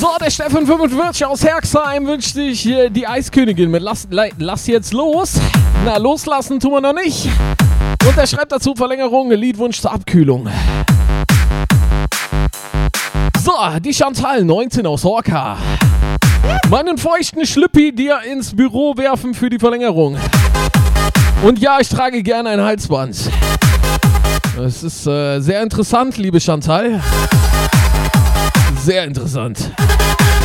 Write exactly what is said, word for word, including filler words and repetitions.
So, der Steffen fünfundvierzig aus Herxheim wünscht sich äh, die Eiskönigin mit lass, lass jetzt los. Na, loslassen tun wir noch nicht. Und er schreibt dazu Verlängerung, Liedwunsch zur Abkühlung. So, die Chantal, neunzehn aus Horka. Meinen feuchten Schlüppi dir ins Büro werfen für die Verlängerung. Und ja, ich trage gerne ein Halsband. Das ist äh, sehr interessant, liebe Chantal. Sehr interessant.